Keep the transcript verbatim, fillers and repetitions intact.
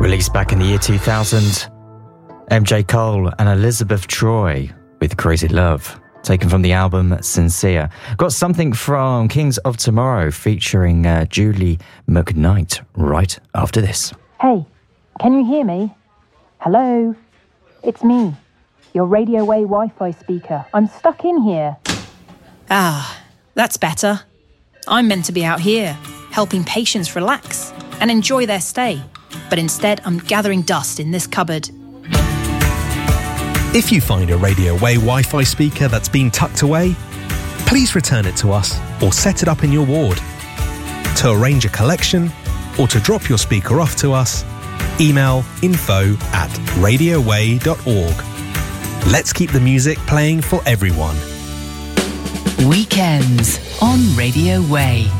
Released back in the year two thousand, M J Cole and Elizabeth Troy with Crazy Love, taken from the album Sincere. Got something from Kings of Tomorrow featuring uh, Julie McKnight right after this. Hey, can you hear me? Hello? It's me, your Radio Way Wi-Fi speaker. I'm stuck in here. Ah, that's better. I'm meant to be out here, helping patients relax and enjoy their stay. But instead, I'm gathering dust in this cupboard. If you find a Radio Way Wi-Fi speaker that's been tucked away, please return it to us or set it up in your ward. To arrange a collection or to drop your speaker off to us, email info at radioway dot org. Let's keep the music playing for everyone. Weekends on Radio Way.